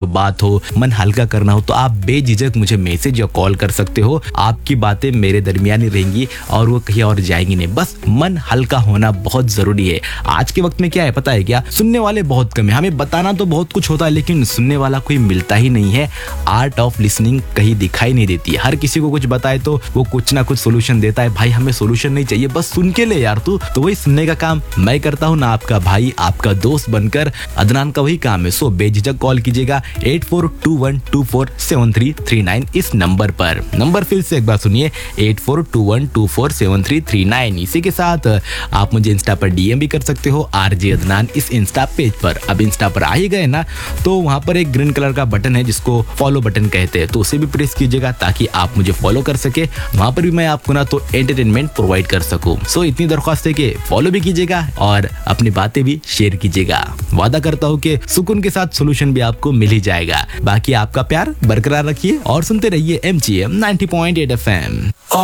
बात हो, मन हल्का करना हो, तो आप बेझिझक मुझे मैसेज या कॉल कर सकते हो। आपकी बातें मेरे दरमियान ही रहेंगी और वो कहीं और जाएंगी नहीं। बस मन हल्का होना बहुत जरूरी है। आज के वक्त में क्या है पता है क्या, सुनने वाले बहुत कम है। हमें बताना तो बहुत कुछ होता है लेकिन सुनने वाला कोई मिलता ही नहीं है। आर्ट ऑफ लिसनिंग कहीं दिखाई नहीं देती है। हर किसी को कुछ बताए तो वो कुछ ना कुछ सोल्यूशन देता है। भाई हमें सोल्यूशन नहीं चाहिए, बस सुन के ले यार तू। तो वही सुनने का काम मैं करता हूँ ना, आपका भाई आपका दोस्त बनकर। अदनान का वही काम है। सो बेझिझक कॉल कीजिएगा 8421247339 इस नंबर पर। नंबर फिर से एक बार सुनिए, 8421247339। इसी के साथ आप मुझे इंस्टा पर डीएम भी कर सकते हो, आरजे अदनान इस इंस्टा पेज पर। अब इंस्टा पर आ ही गए ना, तो वहां पर एक ग्रीन कलर का बटन है जिसको फॉलो बटन कहते हैं, तो उसे भी प्रेस कीजिएगा ताकि आप मुझे फॉलो कर सके। वहां पर भी मैं आपको ना तो एंटरटेनमेंट प्रोवाइड कर सकूं। सो इतनी दरख्वास्त है कि फॉलो भी कीजिएगा और अपनी बातें भी शेयर कीजिएगा। वादा करता हूँ कि सुकून के साथ सोल्यूशन भी आपको मिल ही जाएगा। बाकी आपका प्यार बरकरार रखिए और सुनते रहिए MGM 90.8 FM।